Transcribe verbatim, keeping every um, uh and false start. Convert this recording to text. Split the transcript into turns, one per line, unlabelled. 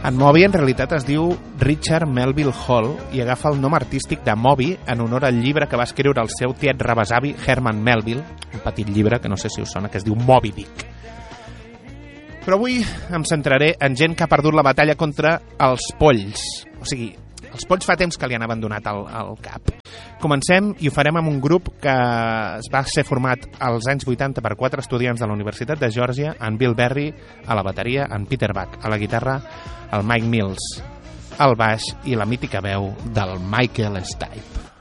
En Moby en realitat es diu Richard Melville Hall i agafa el nom artístic de Moby en honor al llibre que va escriure el seu tiet rebesavi Herman Melville, un petit llibre que no sé si us sona, que es diu Moby Dick. Però avui em centraré en gent que ha perdut la batalla contra els polls. O sigui, els polls fa temps que li han abandonat el, el cap. Comencem i ho farem amb un grup que es va ser format als anys vuitanta per quatre estudiants de la Universitat de Geòrgia, en Bill Berry a la bateria, en Peter Buck a la guitarra, el Mike Mills al baix i la mítica veu del Michael Stipe.